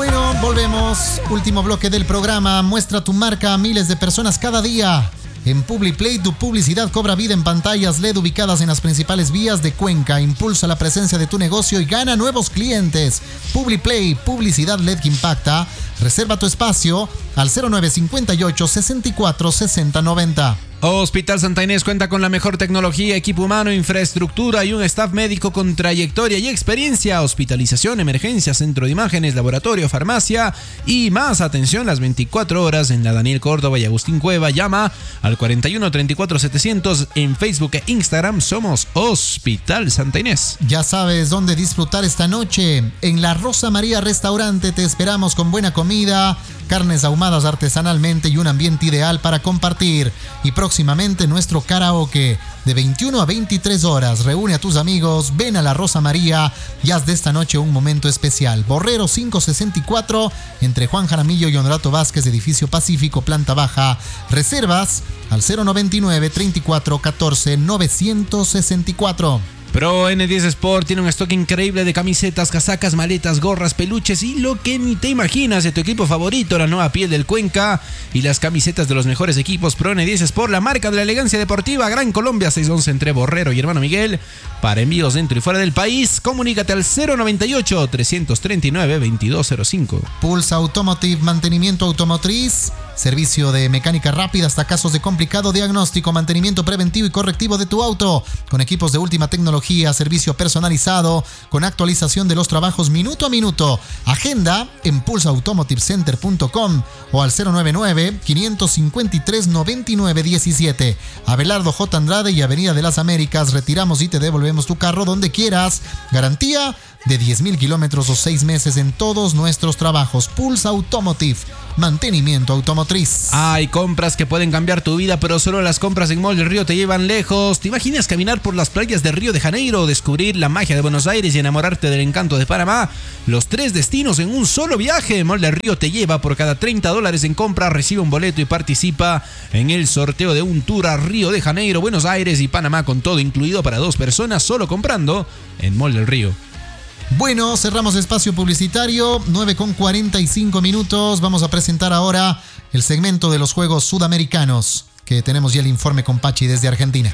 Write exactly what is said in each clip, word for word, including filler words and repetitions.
Bueno, volvemos. Último bloque del programa. Muestra tu marca a miles de personas cada día. En PubliPlay, tu publicidad cobra vida en pantallas L E D ubicadas en las principales vías de Cuenca. Impulsa la presencia de tu negocio y gana nuevos clientes. PubliPlay, publicidad L E D que impacta. Reserva tu espacio al cero nueve cinco ocho, sesenta y cuatro, sesenta, noventa. Hospital Santa Inés cuenta con la mejor tecnología, equipo humano, infraestructura y un staff médico con trayectoria y experiencia. Hospitalización, emergencia, centro de imágenes, laboratorio, farmacia y más. Atención las veinticuatro horas en la Daniel Córdoba y Agustín Cueva. Llama al cuarenta y uno, treinta y cuatro, setecientos. En Facebook e Instagram somos Hospital Santa Inés. Ya sabes dónde disfrutar esta noche. En la Rosa María Restaurante te esperamos con buena comida, carnes ahumadas artesanalmente y un ambiente ideal para compartir. Y próximamente nuestro karaoke de veintiuna a veintitrés horas. Reúne a tus amigos, ven a la Rosa María y haz de esta noche un momento especial. Borrero quinientos sesenta y cuatro, entre Juan Jaramillo y Honorato Vázquez, edificio Pacífico, planta baja. Reservas al cero noventa y nueve, treinta y cuatro, catorce, novecientos sesenta y cuatro. Pro N diez Sport tiene un stock increíble de camisetas, casacas, maletas, gorras, peluches y lo que ni te imaginas de tu equipo favorito, la nueva piel del Cuenca y las camisetas de los mejores equipos. Pro N diez Sport, la marca de la elegancia deportiva, Gran Colombia seiscientos once entre Borrero y Hermano Miguel. Para envíos dentro y fuera del país, comunícate al cero noventa y ocho, trescientos treinta y nueve, veintidós cero cinco. Pulse Automotive, mantenimiento automotriz, servicio de mecánica rápida hasta casos de complicado diagnóstico, mantenimiento preventivo y correctivo de tu auto, con equipos de última tecnología, servicio personalizado, con actualización de los trabajos minuto a minuto. Agenda en pulse automotive center punto com o al cero noventa y nueve, quinientos cincuenta y tres, noventa y nueve diecisiete. Abelardo J. Andrade y Avenida de las Américas. Retiramos y te devolvemos tu carro donde quieras. Garantía de diez mil kilómetros o seis meses en todos nuestros trabajos. Pulse Automotive, mantenimiento automotriz. Hay compras que pueden cambiar tu vida, pero solo las compras en Mall del Río te llevan lejos. ¿Te imaginas caminar por las playas de Río de Janeiro, descubrir la magia de Buenos Aires y enamorarte del encanto de Panamá? Los tres destinos en un solo viaje. Mall del Río te lleva. Por cada treinta dólares en compra, recibe un boleto y participa en el sorteo de un tour a Río de Janeiro, Buenos Aires y Panamá, con todo incluido para dos personas, solo comprando en Mall del Río. Bueno, cerramos espacio publicitario, nueve con cuarenta y cinco minutos. Vamos a presentar ahora el segmento de los Juegos Sudamericanos, que tenemos ya el informe con Pachi desde Argentina.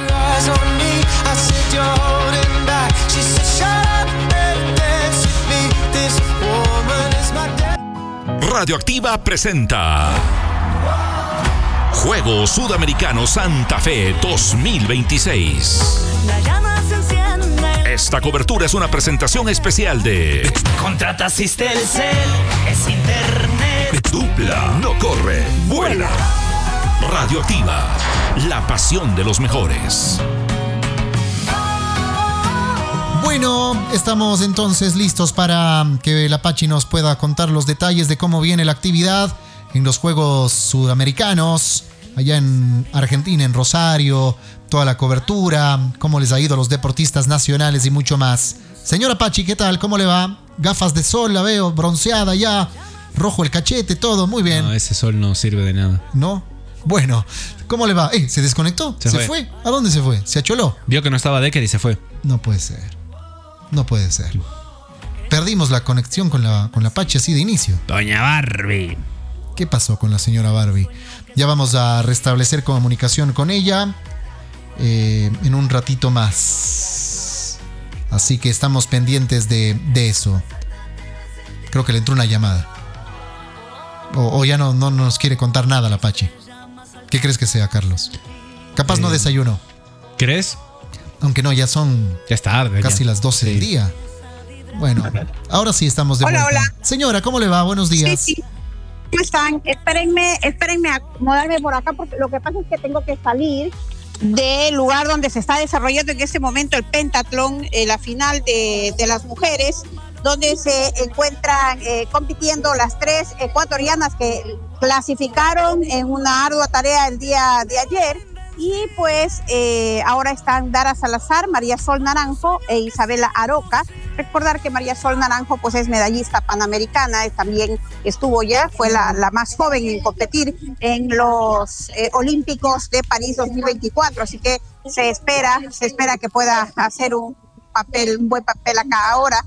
Radioactiva presenta Juegos Sudamericanos Santa Fe dos mil veintiséis. Esta cobertura es una presentación especial de Contrata Sistelcel, es internet. Dupla, no corre, vuela. Radioactiva, la pasión de los mejores. Bueno, estamos entonces listos para que el Apache nos pueda contar los detalles de cómo viene la actividad en los Juegos Sudamericanos, allá en Argentina, en Rosario, toda la cobertura, cómo les ha ido a los deportistas nacionales y mucho más. Señora Pachi, ¿qué tal? ¿Cómo le va? Gafas de sol, la veo, bronceada ya, rojo el cachete, todo, muy bien. No, ese sol no sirve de nada. ¿No? Bueno, ¿cómo le va? Eh, ¿se desconectó? Se, ¿Se fue. fue? ¿A dónde se fue? ¿Se acholó? Vio que no estaba Decker y se fue. No puede ser. No puede ser. Perdimos la conexión con la, con la Pachi así de inicio. Doña Barbie. ¿Qué pasó con la señora Barbie? Ya vamos a restablecer comunicación con ella eh, en un ratito más. Así que estamos pendientes de, de eso. Creo que le entró una llamada. O, o ya no, no nos quiere contar nada la Pachi. ¿Qué crees que sea, Carlos? Capaz eh, no desayunó. ¿Crees? Aunque no, ya son ya es tarde, casi ya. las doce Sí. del día. Bueno, ahora sí estamos de Hola, vuelta. hola. Señora, ¿cómo le va? Buenos días. Sí, sí. ¿Cómo están? Espérenme, espérenme a acomodarme por acá porque lo que pasa es que tengo que salir del lugar donde se está desarrollando en este momento el pentatlón, eh, la final de, de las mujeres, donde se encuentran eh, compitiendo las tres ecuatorianas que clasificaron en una ardua tarea el día de ayer. Y pues eh, ahora están Dara Salazar, María Sol Naranjo e Isabela Aroca. Recordar que María Sol Naranjo pues es medallista panamericana, eh, también estuvo ya, fue la, la más joven en competir en los eh, Olímpicos de París dos mil veinticuatro, así que se espera, se espera que pueda hacer un papel, un buen papel acá ahora.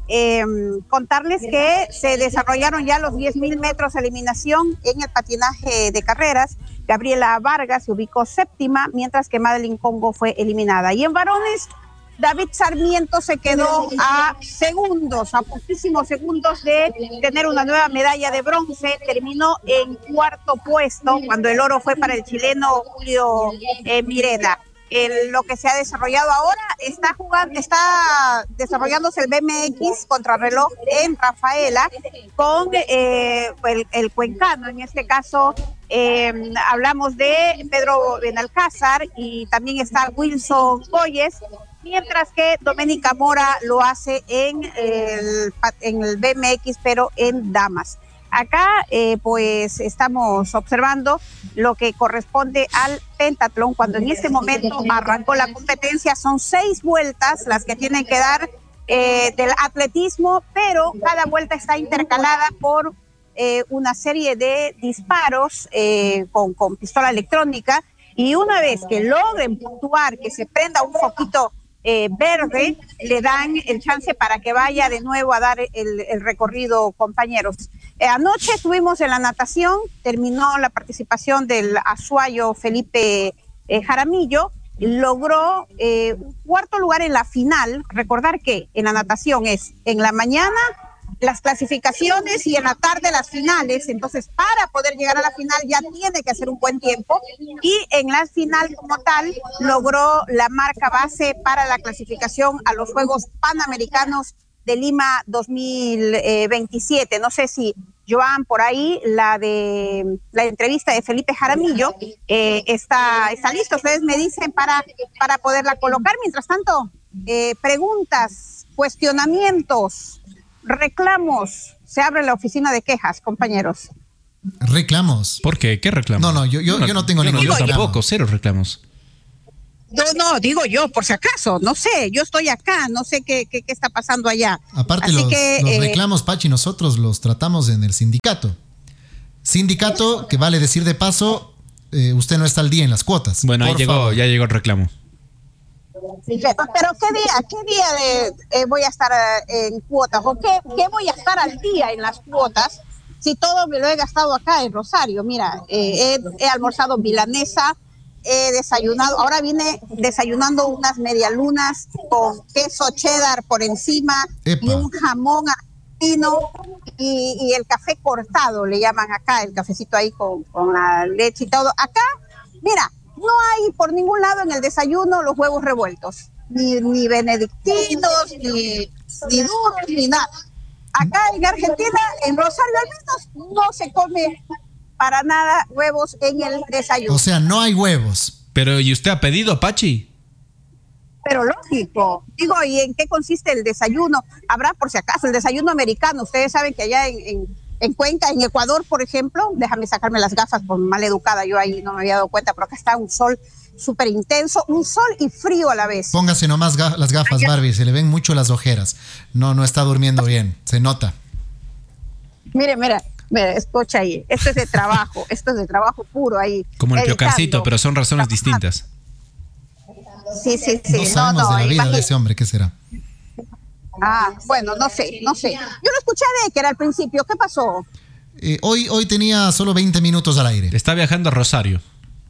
eh, contarles que se desarrollaron ya los diez mil metros de eliminación en el patinaje de carreras. Gabriela Vargas se ubicó séptima, mientras que Madeline Congo fue eliminada. Y en varones, David Sarmiento se quedó a segundos, a poquísimos segundos de tener una nueva medalla de bronce. Terminó en cuarto puesto cuando el oro fue para el chileno Julio eh, Mirena. El, lo que se ha desarrollado ahora está jugando, está desarrollándose el B M X contrarreloj en Rafaela con eh, el, el cuencano. En este caso eh, hablamos de Pedro Benalcázar y también está Wilson Boyes, mientras que Doménica Mora lo hace en el, en el B M X, pero en damas. Acá eh, pues estamos observando lo que corresponde al pentatlón, cuando en este momento arrancó la competencia. Son seis vueltas las que tienen que dar eh, del atletismo, pero cada vuelta está intercalada por eh, una serie de disparos eh, con, con pistola electrónica, y una vez que logren puntuar, que se prenda un foquito eh, verde, le dan el chance para que vaya de nuevo a dar el, el recorrido, compañeros. Eh, anoche estuvimos en la natación, terminó la participación del azuayo Felipe eh, Jaramillo, logró eh, un cuarto lugar en la final. Recordar que en la natación es en la mañana las clasificaciones y en la tarde las finales, entonces para poder llegar a la final ya tiene que hacer un buen tiempo, y en la final como tal logró la marca base para la clasificación a los Juegos Panamericanos de Lima dos mil veintisiete. No sé si Joan, por ahí la de la entrevista de Felipe Jaramillo eh, está, está listo. Ustedes me dicen para, para poderla colocar. Mientras tanto, eh, preguntas, cuestionamientos, reclamos. Se abre la oficina de quejas, compañeros. Reclamos. ¿Por qué? ¿Qué reclamos? No, no, yo, yo, yo no tengo ningún Yo reclamo. tampoco, cero reclamos. No, no, digo yo, por si acaso, no sé, yo estoy acá, no sé qué, qué, qué está pasando allá. Aparte, Así los, que, los eh, reclamos, Pachi, nosotros los tratamos en el sindicato. Sindicato, que vale decir de paso, eh, usted no está al día en las cuotas. Bueno, ahí Por llegó, favor. ya llegó el reclamo. Pero, pero ¿qué día, qué día de, eh, voy a estar eh, en cuotas? ¿O qué, qué voy a estar al día en las cuotas si todo me lo he gastado acá en Rosario? Mira, eh, he, he almorzado milanesa, he desayunado, ahora vine desayunando unas medialunas con queso cheddar por encima. Epa. Y un jamón argentino y, y el café cortado, le llaman acá, el cafecito ahí con, con la leche y todo. Acá, mira, no hay por ningún lado en el desayuno los huevos revueltos, ni, ni benedictinos, ni, ni duros, ni nada. Acá en Argentina, en Rosario al menos, no se come para nada huevos en el desayuno. O sea, no hay huevos. Pero, ¿y usted ha pedido, Pachi? Pero lógico. Digo, ¿y en qué consiste el desayuno? Habrá, por si acaso, el desayuno americano. Ustedes saben que allá en, en, en Cuenca, en Ecuador, por ejemplo, déjame sacarme las gafas por mal educada, yo ahí no me había dado cuenta, pero acá está un sol súper intenso, un sol y frío a la vez. Póngase nomás ga- las gafas, Barbie, se le ven mucho las ojeras. No, no está durmiendo bien, se nota. Mire, mira. Mira, escucha ahí, esto es de trabajo, esto es de trabajo puro ahí. Como el editando. piocancito, pero son razones distintas. Sí, sí, sí. No sabemos no, no, de la vida imagínate. de ese hombre, ¿qué será? Ah, bueno, no sé, no sé. Yo lo escuché a Decker al principio, ¿qué pasó? Eh, hoy, hoy tenía solo veinte minutos al aire. Está viajando a Rosario.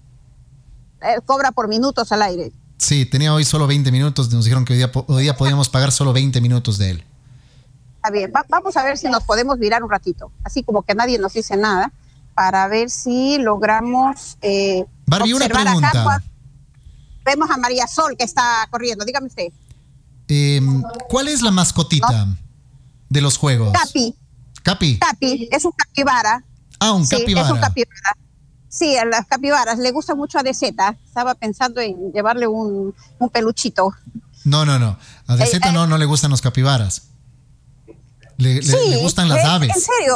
Eh, cobra por minutos al aire. Sí, tenía hoy solo veinte minutos. Nos dijeron que hoy día, hoy día podíamos pagar solo veinte minutos de él. Está bien, va, vamos a ver si nos podemos virar un ratito, así como que nadie nos dice nada, para ver si logramos eh, Barbie, una observar pregunta. acá. Cua- Vemos a María Sol que está corriendo, dígame usted. Eh, ¿Cuál es la mascotita ¿No? de los juegos? Capi, Capi. Capi, es un capibara. Ah, un Sí, capibara. es un capibara. Sí, a las capibaras le gusta mucho a D Z. Estaba pensando en llevarle un, un peluchito. No, no, no. A D Z Eh, eh. no, no le gustan los capibaras. Le, le- Sí, le gustan las eh, aves. ¿En serio?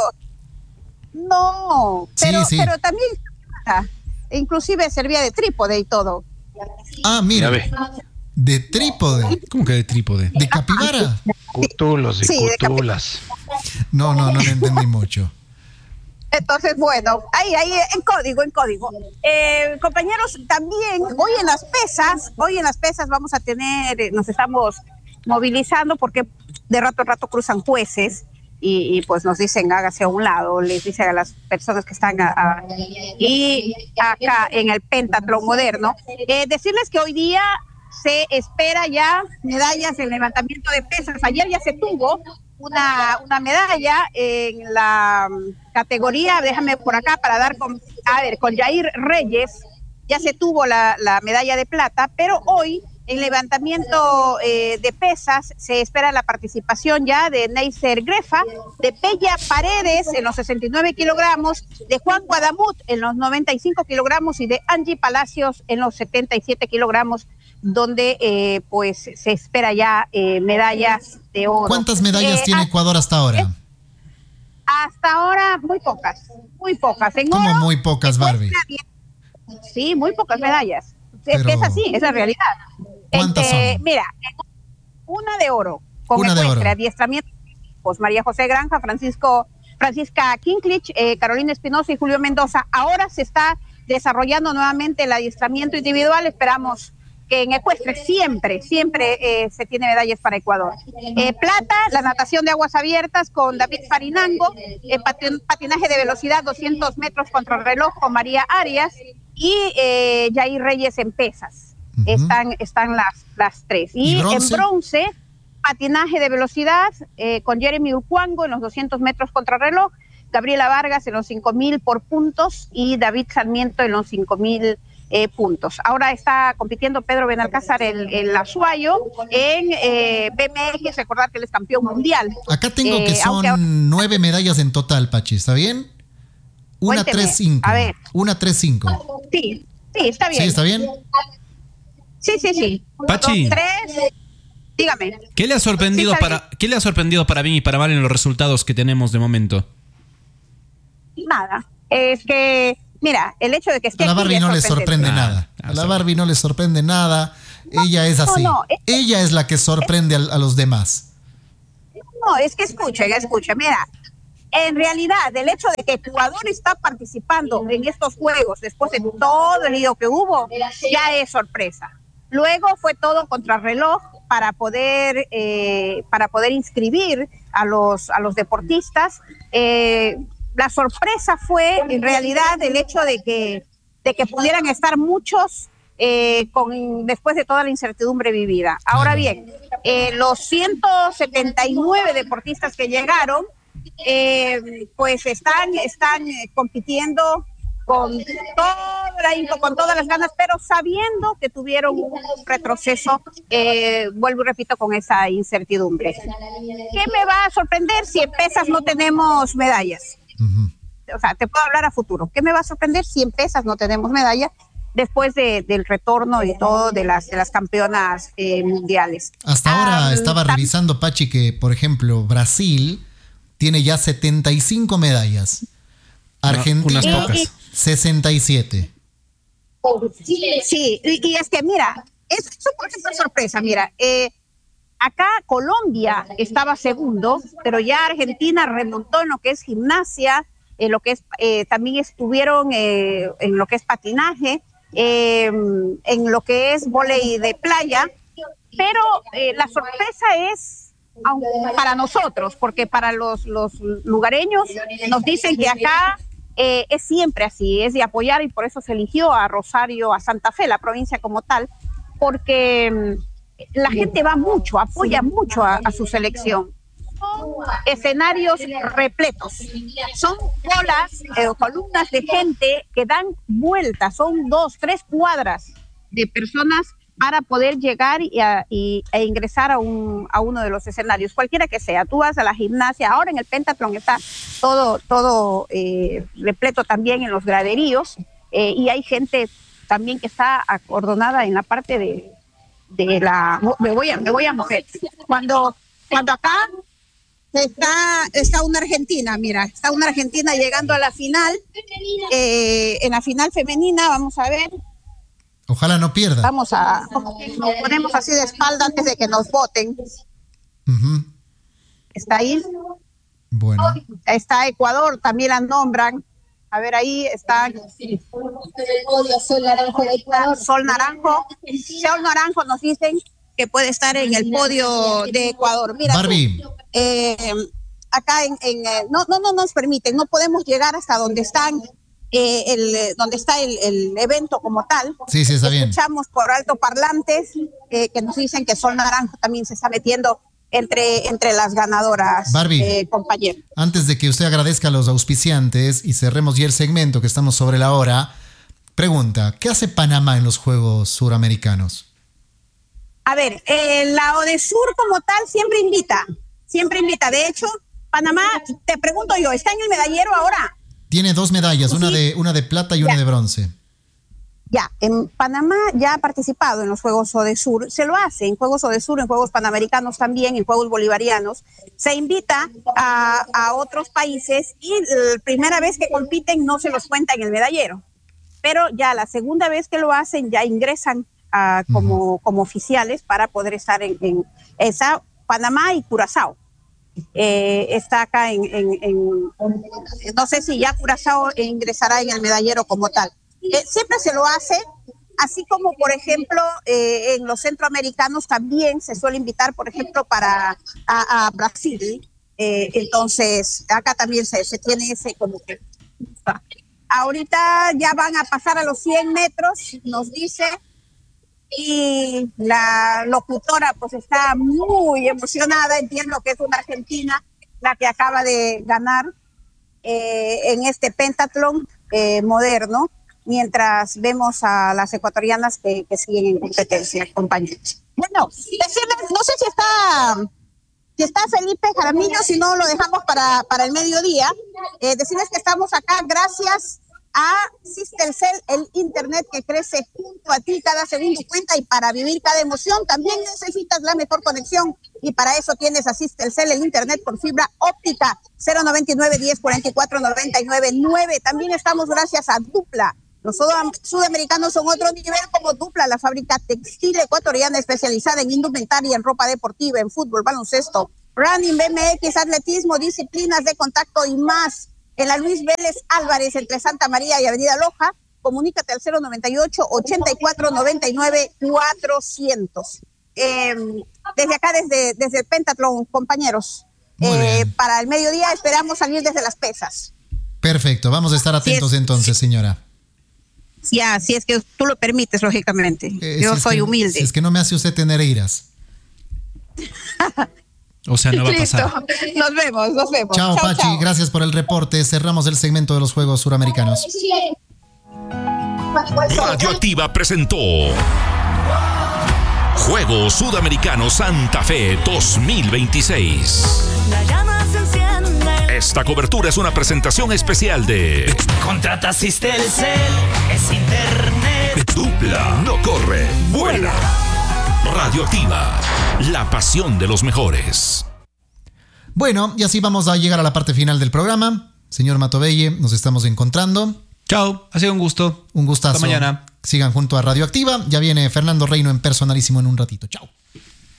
No, Sí, pero, sí. pero también, ah, inclusive servía de trípode y todo. Ah, mira. De trípode. ¿Cómo que de trípode? De capibara. Cutulos y Sí, de cutulas. No, no, no le entendí mucho. Entonces, bueno, ahí, ahí, en código, en código. Eh, compañeros, también hoy en las pesas, hoy en las pesas vamos a tener, eh, nos estamos movilizando porque de rato a rato cruzan jueces y, y pues nos dicen hágase a un lado, les dicen a las personas que están a, a, y acá en el pentatlón moderno. Eh, decirles que hoy día se espera ya medallas en levantamiento de pesas. Ayer ya se tuvo una, una medalla en la categoría, déjame por acá para dar con, a ver, con Jair Reyes, ya se tuvo la, la medalla de plata, pero hoy en levantamiento eh, de pesas se espera la participación ya de Neisser Grefa, de Pella Paredes en los sesenta y nueve kilogramos, de Juan Guadamut en los noventa y cinco kilogramos y de Angie Palacios en los setenta y siete kilogramos, donde eh, pues se espera ya eh, medallas de oro. ¿Cuántas medallas eh, tiene hasta, Ecuador hasta ahora? Hasta ahora muy pocas, muy pocas. En ¿Cómo oro, muy pocas, Barbie? Sí, muy pocas medallas. Pero, es que es así, es la realidad. ¿Cuántas este, son? Mira, una de oro, con una ecuestre, de oro. adiestramiento, pues María José Granja, Francisco, Francisca Kinklich, eh, Carolina Espinosa y Julio Mendoza. Ahora se está desarrollando nuevamente el adiestramiento individual, esperamos que en ecuestre siempre, siempre eh, se tiene medallas para Ecuador. Eh, plata, la natación de aguas abiertas con David Farinango, eh, patin, patinaje de velocidad doscientos metros contra el reloj con María Arias y eh, Jair Reyes en pesas. Uh-huh. Están, están las, las tres. Y, ¿Y bronce? En bronce, patinaje de velocidad eh, con Jeremy Urcuango en los doscientos metros contra el reloj, Gabriela Vargas en los cinco mil por puntos y David Sarmiento en los cinco mil Eh, puntos. Ahora está compitiendo Pedro Benalcázar el, el Azuayo en eh, B M X, recordar que él es campeón mundial. Acá tengo eh, que son ahora... nueve medallas en total, Pachi, ¿está bien? Una tres cinco. A ver. Una tres cinco. Sí, sí, está bien. ¿Sí, está bien? Sí, sí, sí. Uno, Pachi. Dos, tres. Dígame. ¿Qué le ha sorprendido sí, para ¿Qué le ha sorprendido para bien y para mal en los resultados que tenemos de momento? Nada. Es que Mira, el hecho de que esté a la Barbie no le sorprende nada. A la Barbie no le sorprende nada. No, Ella es así. No, no, es, Ella es la que sorprende es, a, a los demás. No, es que escuchen, escuchen. Mira, en realidad, el hecho de que Ecuador está participando en estos juegos después de todo el lío que hubo, ya es sorpresa. Luego fue todo contrarreloj para poder, eh, para poder inscribir a los, a los deportistas. Eh, La sorpresa fue en realidad el hecho de que, de que pudieran estar muchos eh, con, después de toda la incertidumbre vivida. Ahora bien, eh, los ciento setenta y nueve deportistas que llegaron, eh, pues están, están compitiendo con, todo la, con todas las ganas, pero sabiendo que tuvieron un retroceso, eh, vuelvo y repito, con esa incertidumbre. ¿Qué me va a sorprender si en pesas no tenemos medallas? Uh-huh. O sea, te puedo hablar a futuro. ¿Qué me va a sorprender si en pesas no tenemos medalla después de, del retorno y todo de las, de las campeonas eh, mundiales? Hasta um, ahora estaba tam- revisando, Pachi, que por ejemplo Brasil tiene ya setenta y cinco medallas, Argentina unas pocas. sesenta y siete. Sí, y, y es que mira, eso, eso por ejemplo es sorpresa, mira, eh, acá Colombia estaba segundo, pero ya Argentina remontó en lo que es gimnasia, en lo que es eh, también estuvieron eh, en lo que es patinaje, eh, en lo que es vóley de playa, pero eh, la sorpresa es aunque para nosotros, porque para los, los lugareños nos dicen que acá eh, es siempre así, es de apoyar y por eso se eligió a Rosario, a Santa Fe, la provincia como tal, porque la gente va mucho, apoya mucho a, a su selección. Son escenarios repletos, son colas eh, o columnas de gente que dan vueltas, son dos, tres cuadras de personas para poder llegar y a, y, e ingresar a, un, a uno de los escenarios, cualquiera que sea. Tú vas a la gimnasia, ahora en el pentatlón está todo, todo eh, repleto también en los graderíos eh, y hay gente también que está acordonada en la parte de de la me voy a me voy a mover cuando cuando acá está está una argentina, mira, está una argentina llegando a la final eh, en la final femenina, vamos a ver, ojalá no pierda, vamos a nos ponemos así de espalda antes de que nos voten. Uh-huh. Está ahí, bueno, está Ecuador, también la nombran. A ver, ahí está Sol Naranjo. Sol Naranjo, Sol Naranjo nos dicen que puede estar en el podio de Ecuador. Mira, Barbie. Tú, eh, acá en, en eh, no, no, no nos permiten, no podemos llegar hasta donde están eh, el, donde está el, el evento como tal. Sí, sí, está bien. Escuchamos por altoparlantes eh, que nos dicen que Sol Naranjo también se está metiendo entre, entre las ganadoras, Barbie, eh, compañero. Antes de que usted agradezca a los auspiciantes y cerremos ya el segmento que estamos sobre la hora, pregunta, ¿qué hace Panamá en los Juegos Suramericanos? A ver, eh, la ODESUR como tal siempre invita, siempre invita. De hecho, Panamá, te pregunto yo, ¿está en el medallero ahora? Tiene dos medallas, Sí. una de, una de plata y una Ya. de bronce. Ya, en Panamá ya ha participado en los Juegos ODESUR, se lo hace en Juegos ODESUR, en Juegos Panamericanos también, en Juegos Bolivarianos. Se invita a, a otros países y la primera vez que compiten no se los cuenta en el medallero. Pero ya la segunda vez que lo hacen ya ingresan a, como, uh-huh. como oficiales para poder estar en, en esa Panamá y Curazao. Eh, está acá en, en, en, no sé si ya Curazao ingresará en el medallero como tal. Eh, siempre se lo hace, así como por ejemplo eh, en los centroamericanos también se suele invitar, por ejemplo, para a, a Brasil. Eh, entonces acá también se, se tiene ese como que... Ahorita ya van a pasar a los cien metros, nos dice, y la locutora pues está muy emocionada, entiendo que es una argentina la que acaba de ganar eh, en este pentatlón eh, moderno, mientras vemos a las ecuatorianas que, que siguen en competencia, compañeros. Bueno, decirles, no sé si está, si está Felipe Jaramillo, si no lo dejamos para, para el mediodía, eh, decirles que estamos acá gracias a Sistelcel, el internet que crece junto a ti, cada segundo cuenta, y para vivir cada emoción también necesitas la mejor conexión, y para eso tienes a Sistelcel, el internet por fibra óptica, cero noventa y nueve, diez, cuarenta y cuatro, noventa y nueve, nueve. También estamos gracias a Dupla. Los sudamericanos son otro nivel como Dupla, la fábrica textil ecuatoriana especializada en indumentaria, en ropa deportiva, en fútbol, baloncesto, running, B M X, atletismo, disciplinas de contacto y más. En la Luis Vélez Álvarez, entre Santa María y Avenida Loja, comunícate al cero noventa y ocho, ochenta y cuatro, noventa y nueve, cuatrocientos. Eh, desde acá, desde, desde el Pentatlón, compañeros, eh, para el mediodía esperamos salir desde las pesas. Perfecto, vamos a estar atentos si es, entonces, señora. Ya, si es que tú lo permites, lógicamente. Eh, Yo si soy que, humilde. Si es que no me hace usted tener iras. O sea, no va a pasar. Nos vemos, nos vemos. Chao, chao Pachi, chao. Gracias por el reporte. Cerramos el segmento de los Juegos Suramericanos. Radioactiva presentó Juegos Sudamericanos Santa Fe dos mil veintiséis. Esta cobertura es una presentación especial de Contrata Sistelcel, es internet. Dupla, no corre, vuela. Radioactiva, la pasión de los mejores. Bueno, y así vamos a llegar a la parte final del programa. Señor Matovelle, nos estamos encontrando. Chao, ha sido un gusto. Un gustazo. Hasta mañana. Sigan junto a Radioactiva. Ya viene Fernando Reino en Personalísimo en un ratito. Chao.